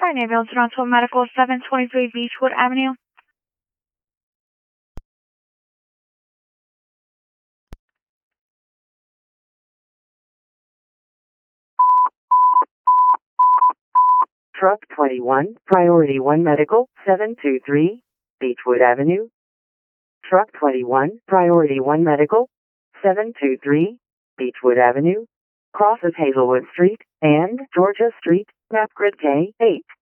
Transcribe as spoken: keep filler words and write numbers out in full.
Fine Ambulance Toronto Medical, seven twenty-three Beechwood Avenue. Truck twenty-one, Priority one Medical, seven two three Beechwood Avenue. Truck twenty-one, Priority one Medical, seven two three Beechwood Avenue. Crosses Hazelwood Street and Georgia Street, map grid K eight.